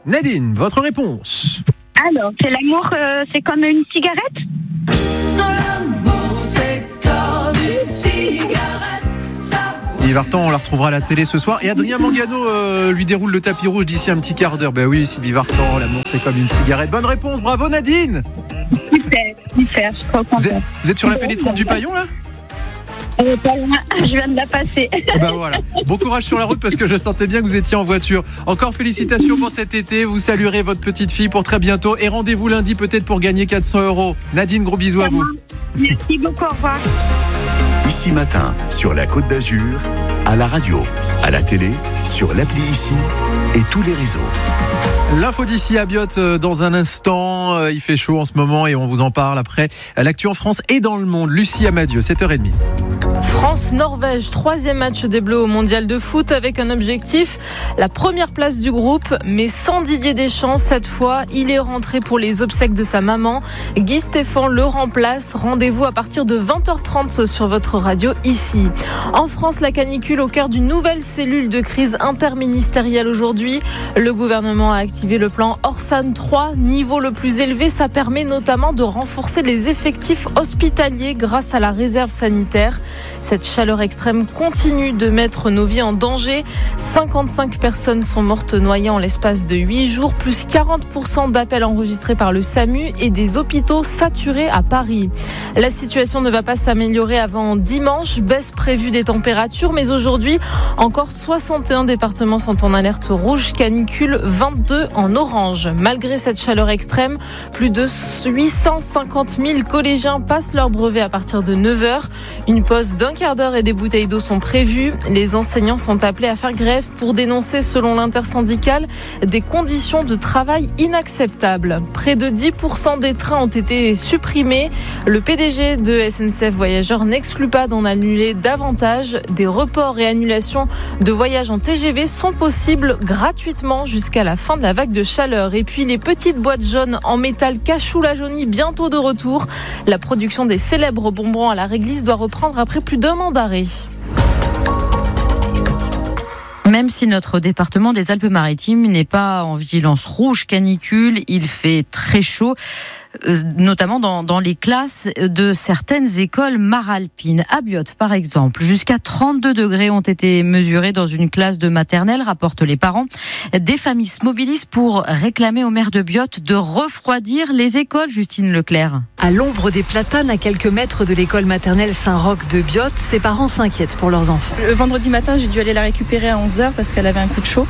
Nadine, votre réponse? Alors, c'est l'amour, c'est comme une cigarette? L'amour, c'est comme une cigarette. Sylvie Vartan, on la retrouvera à la télé ce soir. Et Adrien Mangano lui déroule le tapis rouge d'ici un petit quart d'heure. Ben oui, Sylvie Vartan, l'amour c'est comme une cigarette. Bonne réponse, bravo Nadine. Super, je suis trop contente. Vous êtes sur la pénétrante du Paillon là? Pas loin, je viens de la passer. Ben voilà, bon courage sur la route parce que je sentais bien que vous étiez en voiture. Encore félicitations pour cet été, vous saluerez votre petite fille pour très bientôt. Et rendez-vous lundi peut-être pour gagner 400 €. Nadine, gros bisous à vous. Merci beaucoup, au revoir. Ici Matin, sur la Côte d'Azur, à la radio, à la télé, sur l'appli Ici et tous les réseaux. L'info d'ici à Biot dans un instant. Il fait chaud en ce moment et on vous en parle après. L'actu en France et dans le monde. Lucie Amadieu, 7h30. France-Norvège, 3e match des Bleus au mondial de foot avec un objectif, la première place du groupe, mais sans Didier Deschamps cette fois. Il est rentré pour les obsèques de sa maman. Guy Stéphane le remplace. Rendez-vous à partir de 20h30 sur votre radio Ici. En France, la canicule au cœur d'une nouvelle cellule de crise interministérielle aujourd'hui. Le gouvernement a activé le plan Orsan 3, niveau le plus élevé. Ça permet notamment de renforcer les effectifs hospitaliers grâce à la réserve sanitaire. Cette chaleur extrême continue de mettre nos vies en danger. 55 personnes sont mortes noyées en l'espace de 8 jours, plus 40% d'appels enregistrés par le SAMU et des hôpitaux saturés à Paris. La situation ne va pas s'améliorer avant dimanche, baisse prévue des températures, mais aujourd'hui, encore 61 départements sont en alerte rouge, canicule 22 en orange. Malgré cette chaleur extrême, plus de 850 000 collégiens passent leur brevet à partir de 9h. Une pause d'un quart d'heure et des bouteilles d'eau sont prévues. Les enseignants sont appelés à faire grève pour dénoncer, selon l'intersyndicale, des conditions de travail inacceptables. Près de 10% des trains ont été supprimés. Le PDG de SNCF Voyageurs n'exclut pas d'en annuler davantage. Des reports et annulations de voyages en TGV sont possibles gratuitement jusqu'à la fin de la vague de chaleur. Et puis les petites boîtes jaunes en métal Cachou-la Jaunie bientôt de retour. La production des célèbres bonbons à la réglisse doit reprendre après plus d'un an d'arrêt. Même si notre département des Alpes-Maritimes n'est pas en vigilance rouge canicule, il fait très chaud, notamment dans les classes de certaines écoles maralpines. À Biot, par exemple, jusqu'à 32 degrés ont été mesurés dans une classe de maternelle, rapportent les parents. Des familles se mobilisent pour réclamer au maire de Biot de refroidir les écoles, Justine Leclerc. À l'ombre des platanes, à quelques mètres de l'école maternelle Saint-Roch de Biot, ses parents s'inquiètent pour leurs enfants. Le vendredi matin, j'ai dû aller la récupérer à 11h parce qu'elle avait un coup de chaud.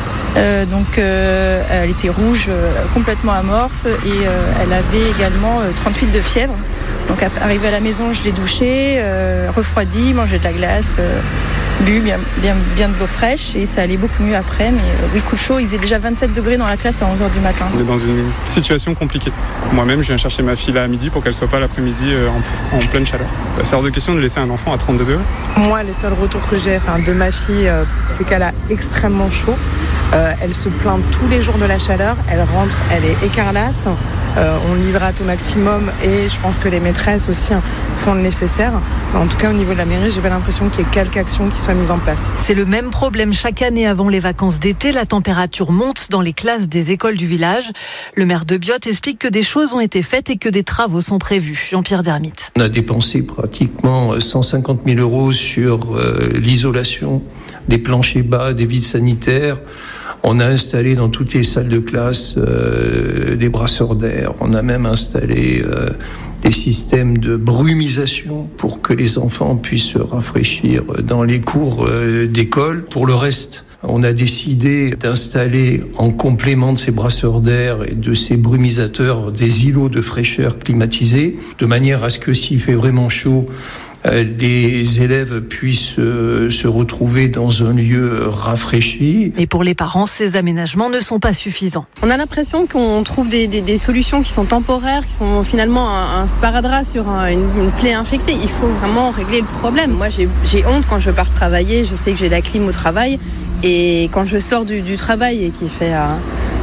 Elle était rouge, complètement amorphe et elle avait également 38 de fièvre. Donc arrivée à la maison, je l'ai douchée, refroidie, mangé de la glace, bu bien de l'eau fraîche et ça allait beaucoup mieux après. Mais oui, coup de chaud, il faisait déjà 27 degrés dans la classe à 11h du matin. On est dans une situation compliquée. Moi-même, je viens chercher ma fille là à midi pour qu'elle soit pas l'après-midi en pleine chaleur. C'est hors de question de laisser un enfant à 32 degrés. Moi, les seuls retours que j'ai de ma fille, c'est qu'elle a extrêmement chaud. Elle se plaint tous les jours de la chaleur. Elle rentre, elle est écarlate. On l'hydrate au maximum et je pense que les maîtresses aussi font le nécessaire. En tout cas, au niveau de la mairie, j'ai pas l'impression qu'il y ait quelque action qui soit mise en place. C'est le même problème chaque année avant les vacances d'été. La température monte dans les classes des écoles du village. Le maire de Biot explique que des choses ont été faites et que des travaux sont prévus. Jean-Pierre Dermite. On a dépensé pratiquement 150 000 € sur l'isolation des planchers bas, des vides sanitaires. On a installé dans toutes les salles de classe des brasseurs d'air. On a même installé des systèmes de brumisation pour que les enfants puissent se rafraîchir dans les cours d'école. Pour le reste, on a décidé d'installer en complément de ces brasseurs d'air et de ces brumisateurs des îlots de fraîcheur climatisés, de manière à ce que s'il fait vraiment chaud, les élèves puissent se retrouver dans un lieu rafraîchi. Mais pour les parents, ces aménagements ne sont pas suffisants. On a l'impression qu'on trouve des solutions qui sont temporaires, qui sont finalement un sparadrap sur une plaie infectée. Il faut vraiment régler le problème. Moi, j'ai honte quand je pars travailler. Je sais que j'ai la clim au travail. Et quand je sors du travail et qu'il fait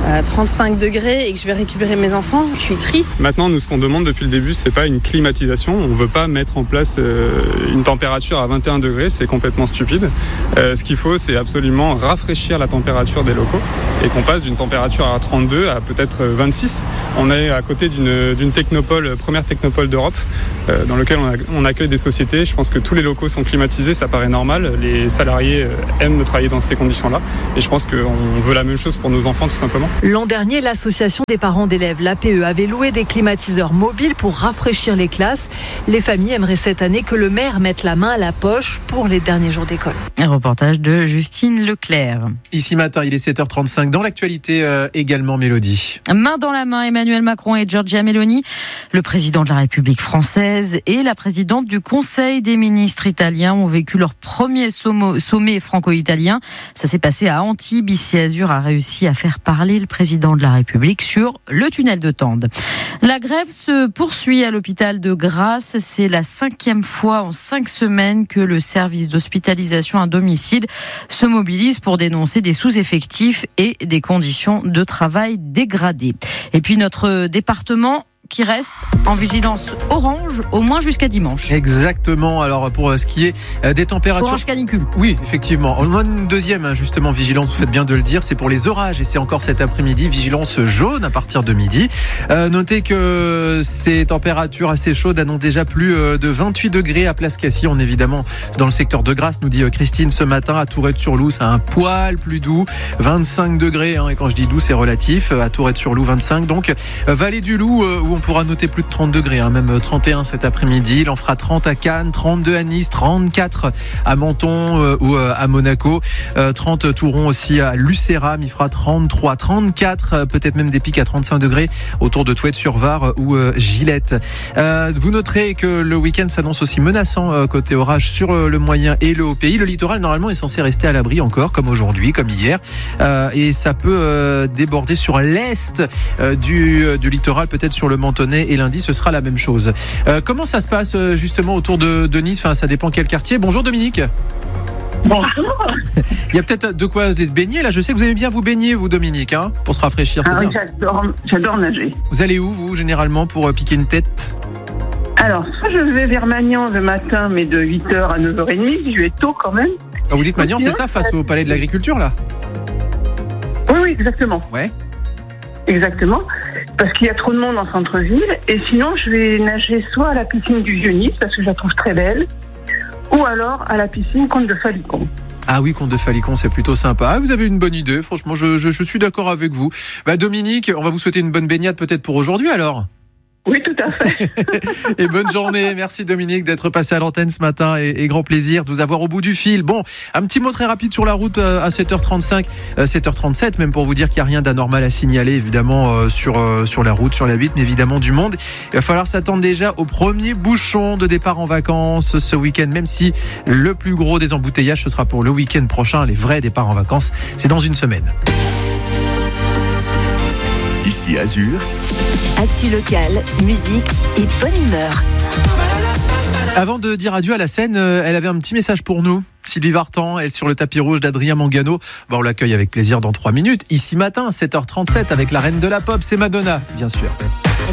à 35 degrés et que je vais récupérer mes enfants, je suis triste. Maintenant, nous, ce qu'on demande depuis le début, c'est pas une climatisation. On veut pas mettre en place une température à 21 degrés, c'est complètement stupide. Ce qu'il faut, c'est absolument rafraîchir la température des locaux et qu'on passe d'une température à 32 à peut-être 26. On est à côté d'une technopole, première technopole d'Europe, dans laquelle on accueille des sociétés. Je pense que tous les locaux sont climatisés, ça paraît normal. Les salariés aiment travailler dans ces conditions-là. Et je pense qu'on veut la même chose pour nos enfants, tout simplement. L'an dernier, l'association des parents d'élèves, l'APE, avait loué des climatiseurs mobiles pour rafraîchir les classes. Les familles aimeraient cette année que le maire mette la main à la poche pour les derniers jours d'école. Un reportage de Justine Leclerc. Ici matin, il est 7h35. Dans l'actualité également, Mélodie. Main dans la main, Emmanuel Macron et Giorgia Meloni, le président de la République française et la présidente du Conseil des ministres italiens ont vécu leur premier sommet franco-italien. Ça s'est passé à Antibes. Ici, Azur a réussi à faire parler le président de la République sur le tunnel de Tende. La grève se poursuit à l'hôpital de Grasse. C'est la 5e fois en 5 semaines que le service d'hospitalisation à domicile se mobilise pour dénoncer des sous-effectifs et des conditions de travail dégradées. Et puis notre département qui reste en vigilance orange au moins jusqu'à dimanche. Exactement. Alors pour ce qui est des températures... Orange canicule. Oui, effectivement. On a une deuxième justement vigilance, vous faites bien de le dire, c'est pour les orages et c'est encore cet après-midi, vigilance jaune à partir de midi. Notez que ces températures assez chaudes annoncent déjà plus de 28 degrés à Place Cassis. On est évidemment dans le secteur de Grasse, nous dit Christine ce matin. À Tourette-sur-Loup, c'est un poil plus doux, 25 degrés, et quand je dis doux, c'est relatif. À Tourette-sur-Loup, 25. Donc, Vallée du Loup, où on pourra noter plus de 30 degrés, même 31 cet après-midi. Il en fera 30 à Cannes, 32 à Nice, 34 à Menton ou à Monaco, 30 Touron aussi à Lucéram. Il fera 33, 34, peut-être même des pics à 35 degrés autour de Touette-sur-Var ou Gillette. Vous noterez que le week-end s'annonce aussi menaçant côté orage sur le moyen et le haut pays. Le littoral normalement est censé rester à l'abri encore, comme aujourd'hui, comme hier, et ça peut déborder sur l'est du littoral, peut-être sur le Mentonnet, et lundi ce sera la même chose. Comment ça se passe justement autour de Nice? Enfin, ça dépend quel quartier. Bonjour Dominique. Bonjour. Il y a peut-être de quoi se baigner là. Je sais que vous aimez bien vous baigner, vous Dominique, pour se rafraîchir. C'est bien. J'adore nager. Vous allez où vous généralement pour piquer une tête? Alors, soit je vais vers Magnan le matin, mais de 8h à 9h30, je vais tôt quand même. Vous dites Magnan, c'est ça, face au palais de l'agriculture là? Oui, exactement. Ouais. Exactement, parce qu'il y a trop de monde en centre-ville. Et sinon, je vais nager soit à la piscine du Vieux-Nice, parce que je la trouve très belle, ou alors à la piscine Comte de Falicon. Ah oui, Comte de Falicon, c'est plutôt sympa. Ah, vous avez une bonne idée, franchement, je suis d'accord avec vous. Dominique, on va vous souhaiter une bonne baignade peut-être pour aujourd'hui alors. Oui, tout à fait. Et bonne journée. Merci Dominique d'être passé à l'antenne ce matin et grand plaisir de vous avoir au bout du fil. Bon, un petit mot très rapide sur la route à 7h35, 7h37, même pour vous dire qu'il n'y a rien d'anormal à signaler évidemment sur la route, sur la 8, mais évidemment du monde. Il va falloir s'attendre déjà au premier bouchon de départ en vacances ce week-end, même si le plus gros des embouteillages ce sera pour le week-end prochain. Les vrais départs en vacances, c'est dans une semaine. Ici Azur. Actu locale, musique et bonne humeur. Avant de dire adieu à la scène, elle avait un petit message pour nous. Sylvie Vartan, elle est sur le tapis rouge d'Adrien Mangano. On l'accueille avec plaisir dans 3 minutes. Ici matin, 7h37, avec la reine de la pop, c'est Madonna, bien sûr.